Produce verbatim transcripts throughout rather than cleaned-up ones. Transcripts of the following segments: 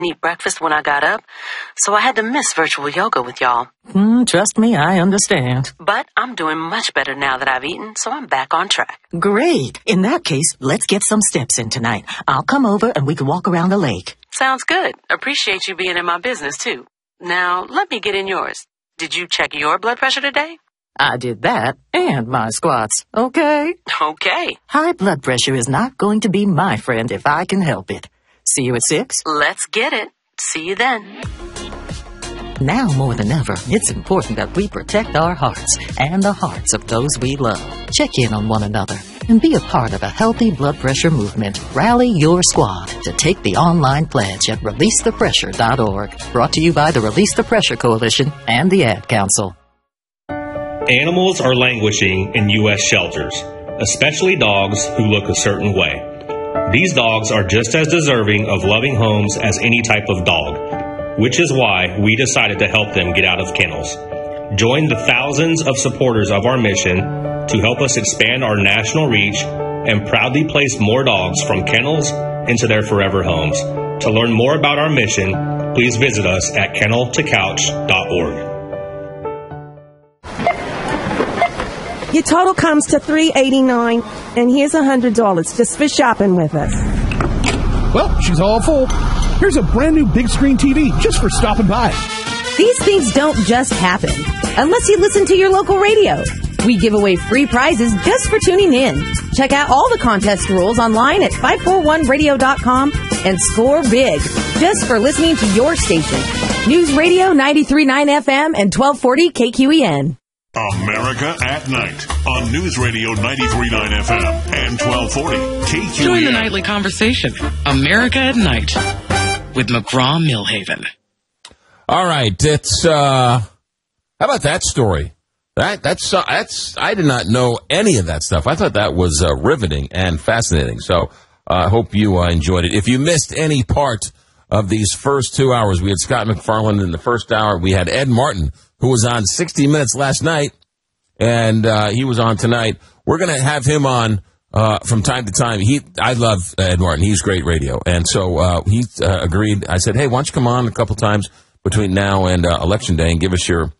eat breakfast when I got up, so I had to miss virtual yoga with y'all. Mm, trust me, I understand. But I'm doing much better now that I've eaten, so I'm back on track. Great. In that case, let's get some steps in tonight. I'll come over and we can walk around the lake. Sounds good. Appreciate you being in my business, too. Now, let me get in yours. Did you check your blood pressure today? I did that and my squats, okay? Okay. High blood pressure is not going to be my friend if I can help it. See you at six? Let's get it. See you then. Now more than ever, it's important that we protect our hearts and the hearts of those we love. Check in on one another and be a part of a healthy blood pressure movement. Rally your squad to take the online pledge at release the pressure dot org. Brought to you by the Release the Pressure Coalition and the Ad Council. Animals are languishing in U S shelters, especially dogs who look a certain way. These dogs are just as deserving of loving homes as any type of dog, which is why we decided to help them get out of kennels. Join the thousands of supporters of our mission to help us expand our national reach and proudly place more dogs from kennels into their forever homes. To learn more about our mission, please visit us at kennel to couch dot org. Your total comes to three hundred eighty-nine dollars, and here's one hundred dollars just for shopping with us. Well, she's all full. Here's a brand new big screen T V just for stopping by. These things don't just happen unless you listen to your local radio. We give away free prizes just for tuning in. Check out all the contest rules online at five four one radio dot com and score big just for listening to your station. News Radio ninety-three point nine F M and twelve forty K Q E N. America at Night on News Radio ninety-three point nine F M and twelve forty K Q E N. Join the nightly conversation. America at Night with McGraw-Millhaven. All right, it's uh, how about that story? That that's uh, that's I did not know any of that stuff. I thought that was uh, riveting and fascinating. So I uh, hope you uh, enjoyed it. If you missed any part of these first two hours, we had Scott McFarland in the first hour. We had Ed Martin, who was on sixty minutes last night, and uh, he was on tonight. We're going to have him on uh, from time to time. He, I love Ed Martin. He's great radio. And so uh, he uh, agreed. I said, hey, why don't you come on a couple times between now and uh, Election Day and give us your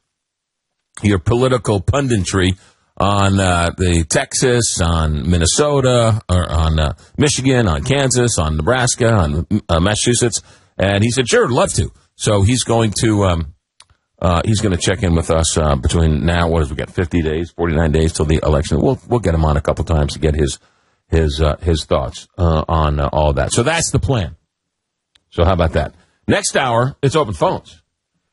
your political punditry on uh, the Texas, on Minnesota, or on uh, Michigan, on Kansas, on Nebraska, on uh, Massachusetts. And he said, sure, I'd love to. So he's going to... Um, Uh, he's going to check in with us uh, between now. What is we got? Fifty days, forty-nine days till the election. We'll we'll get him on a couple times to get his his uh, his thoughts uh, on uh, all of that. So that's the plan. So how about that? Next hour, it's open phones.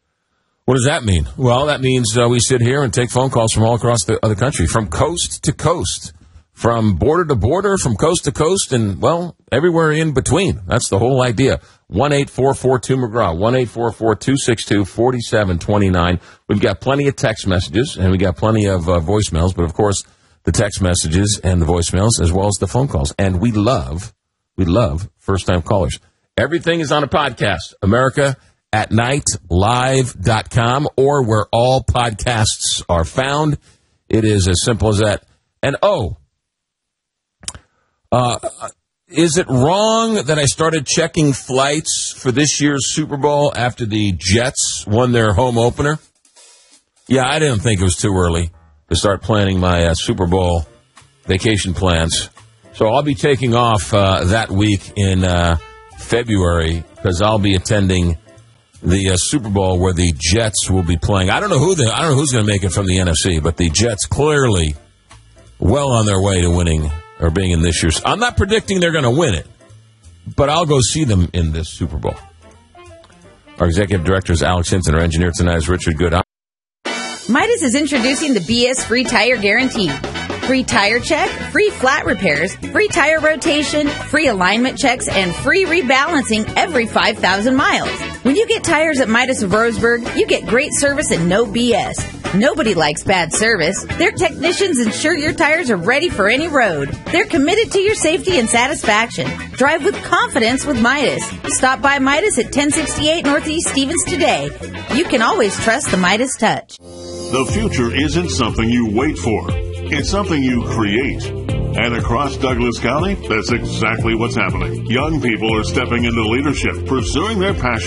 What does that mean? Well, that means uh, we sit here and take phone calls from all across the other country, from coast to coast, from border to border, from coast to coast, and well, everywhere in between. That's the whole idea. one eight four four two McGraw, one eight four four two six two four seven two nine. We've got plenty of text messages, and we got plenty of uh, voicemails, but of course, the text messages and the voicemails, as well as the phone calls. And we love, we love first-time callers. Everything is on a podcast, America at night live dot com, or where all podcasts are found. It is as simple as that. And oh, uh, is it wrong that I started checking flights for this year's Super Bowl after the Jets won their home opener? Yeah, I didn't think it was too early to start planning my uh, Super Bowl vacation plans. So I'll be taking off uh, that week in uh, February because I'll be attending the uh, Super Bowl where the Jets will be playing. I don't know who the, I don't know who's going to make it from the N F C, but the Jets clearly well on their way to winning or being in this year's. I'm not predicting they're going to win it, but I'll go see them in this Super Bowl. Our executive director is Alex Hinton. Our engineer tonight is Richard Good. Midas is introducing the B S Free Tire Guarantee. Free tire check, free flat repairs, free tire rotation, free alignment checks, and free rebalancing every five thousand miles. When you get tires at Midas of Roseburg, you get great service and no B S. Nobody likes bad service. Their technicians ensure your tires are ready for any road. They're committed to your safety and satisfaction. Drive with confidence with Midas. Stop by Midas at ten sixty-eight Northeast Stevens today. You can always trust the Midas touch. The future isn't something you wait for. It's something you create. And across Douglas County, that's exactly what's happening. Young people are stepping into leadership, pursuing their passion